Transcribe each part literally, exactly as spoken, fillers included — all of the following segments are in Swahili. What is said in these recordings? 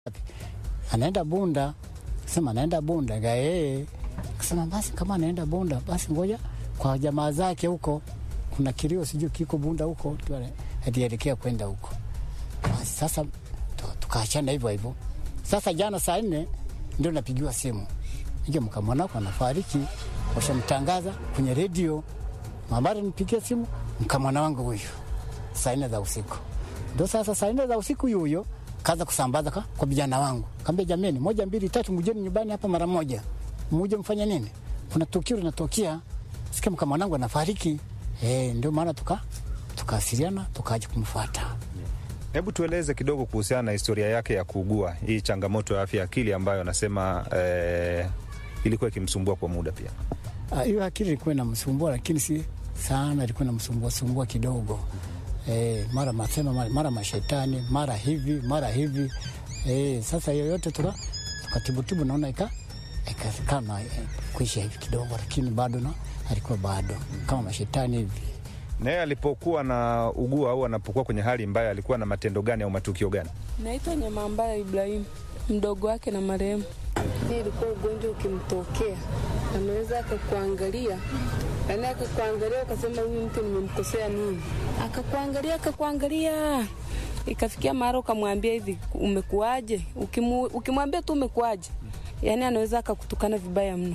Anaenda Bunda. Sema anaenda Bunda. Gae. Kasema basi kama anaenda Bunda basi ngoja kwa jamaa zake huko. Kuna kilio sijui kiko Bunda huko. Hatielekea kwenda huko. Basi sasa tukaachana hivyo hivyo. Sasa jana saa nne ndio napigiwa simu. Nje mkamwona kwa anafariki. Washamtangaza kwenye redio. Mabara nipigia simu mkamwona wangu huyo. Saa nne za usiku. Ndio sasa saa nne za usiku huyo kaanza kusambaza kwa, kwa vijana wangu. Kaambia jameni, moja mbili tatu mjeni nyumbani hapa mara moja. Mmoja mfanya nini? Kuna tukio linatokea. Sikia kama mwanangu anafariki. Eh, ndio maana tuka tukaasiliana tukaja kumfuata. Hebu tueleze kidogo kuhusiana na historia yake ya kuugua hii changamoto ya afya ya akili ambayo anasema eh, ilikuwa ikimsumbua kwa muda pia. Ah, hiyo akili ilikuwa inamsumbua lakini si sana, ilikuwa inamsumbua sumbua kidogo. Eh, mara masema mara, mara mashetani, mara hivi, mara hivi. Eh, sasa yoyote tuka tukatibutibu naona ika ikakana kuisha hivi kidogo lakini bado na alikuwa bado kama mashetani hivi. Naye alipokuwa na ugua au anapokuwa kwenye hali mbaya alikuwa na matendo gani au matukio gani? Naitwa Nyamambaya Ibrahim, mdogo wake na marehemu. Ilikuwa ugonjwa ukimtokea, anaweza akakuangalia, yaani akakuangalia ukasema huyu mtu nimemkosea nini? Akakuangalia akakuangalia. Ikafikia mara ukamwambia hivi umekuaje? Ukimu, ukimwambia tu umekuaje? Yaani anaweza akakutukana vibaya mno.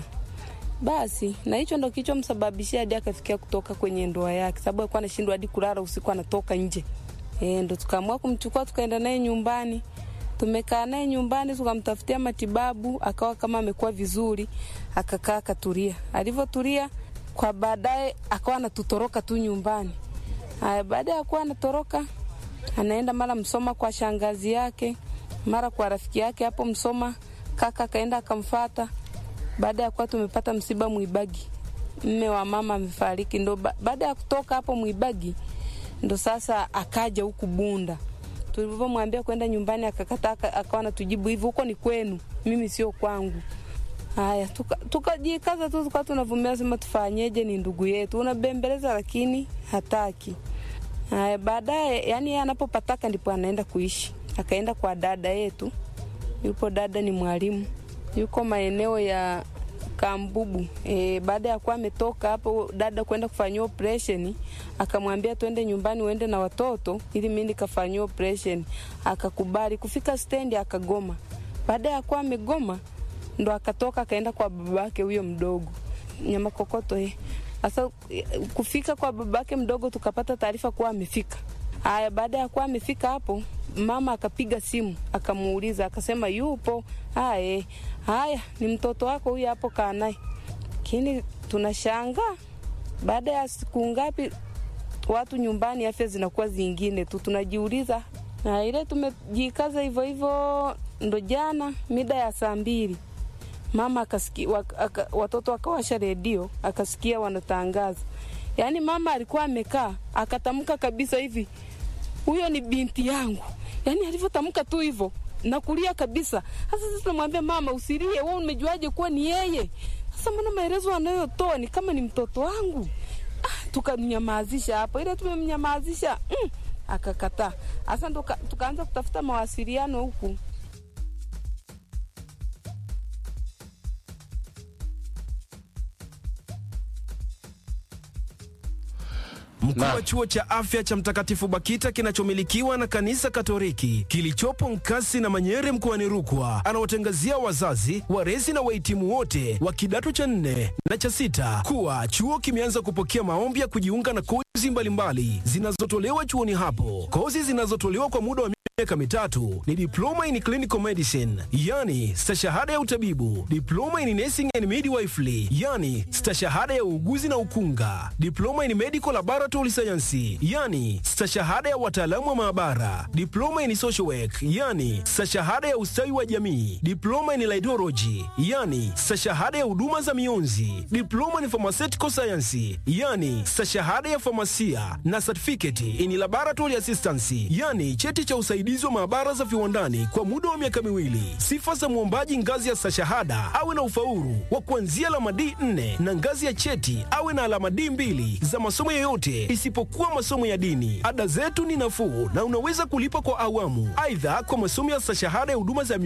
Basi na hicho ndo kicho msababishia hadi akafikia kutoka kwenye ndoa yake, sababu alikuwa anashindwa hadi kulala usiku anatoka nje. Eh, ndo tukaamua kumchukua tukaenda naye nyumbani. Tumekaa naye nyumbani tukamtafutia matibabu, akawa kama amekuwa vizuri, akakaa katulia. Alivyotulia kwa baadaye akawa anatutoroka tu nyumbani. Haya, baada ya kuwa anatoroka anaenda mara Msoma kwa shangazi yake, mara kwa rafiki yake hapo Msoma, kaka kaenda akamfuata. Baada ya kuwa tumepata msiba Mwibagi, mme wa mama amefariki, ndo ba, baada ya kutoka hapo Mwibagi ndo sasa akaja huku Bunda. Tulipomwambia kwenda nyumbani akakataa, akawa anatujibu hivi, huko ni kwenu, mimi sio kwangu. Haya, tukajikaza tuka tu tukawa tunavumilia, sema tufanyeje, ni ndugu yetu, unabembeleza lakini hataki. Haya, baadaye yani yeye anapopataka ndipo anaenda kuishi. Akaenda kwa dada yetu. Yupo dada ni mwalimu. Yuko maeneo ya Kambubu. E, baada ya kuwa ametoka hapo dada kwenda kufanyia operation, akamwambia twende nyumbani uende na watoto ili mimi nikafanyia operation. Akakubali. Kufika stendi akagoma. Baada ya kuwa amegoma ndo akatoka akaenda kwa babake huyo mdogo. Nyama kokoto eh. Sasa kufika kwa babake mdogo tukapata taarifa kuwa amefika. Haya, baada ya kuwa amefika hapo mama akapiga simu akamuuliza, akasema yupo. Haya, haya ni mtoto wako huyu hapo kaa naye. Lakini tunashangaa baada ya siku ngapi watu nyumbani afya zinakuwa zingine tu, tunajiuliza. Na ile tumejikaza hivyo hivyo, ndo jana mida ya saa mbili mama akasikia waka, watoto wakawasha redio akasikia wanatangaza. Yaani mama alikuwa amekaa akatamka kabisa hivi, huyo ni binti yangu. Yaani alivyotamka tu hivyo na kulia kabisa. Sasa sisi tunamwambia mama usilie, wewe umejuaje kuwa ni yeye? Sasa mbona maelezo anayotoa ni kama ni mtoto wangu? Ah, tukamnyamazisha hapo. Ile tumemnyamazisha, mm, akakataa. Sasa ndo tukaanza kutafuta mawasiliano huku. Mkuu wa chuo cha afya cha Mtakatifu Bakita kinachomilikiwa na kanisa Katoliki kilichopo Nkasi na Manyere mkoani Rukwa anawatangazia wazazi, walezi na wahitimu wote wa kidato cha nne na cha sita kuwa chuo kimeanza kupokea maombi ya kujiunga na kozi mbalimbali zinazotolewa chuoni hapo. Kozi zinazotolewa kwa muda wa miaka mitatu ni diploma in clinical medicine, yani stashahada ya utabibu, diploma in nursing and midwifery, yani stashahada ya uuguzi na ukunga, diploma in medical laboratory science, yani stashahada ya wataalamu wa maabara, diploma in social work, yani stashahada ya ustawi wa jamii, diploma in laidology, yani stashahada ya huduma za mionzi, diploma in pharmaceutical science, yani stashahada ya famasia, na certificate in laboratory assistance, yani cheti cha usaidizi msaidizi wa maabara za viwandani kwa muda wa miaka miwili. Sifa za mwombaji ngazi ya stashahada awe na ufaulu wa kuanzia alama D nne na ngazi ya cheti awe na alama D mbili za masomo yoyote isipokuwa masomo ya dini. Ada zetu ni nafuu na unaweza kulipa kwa awamu. Aidha, kwa masomo ya stashahada ya huduma za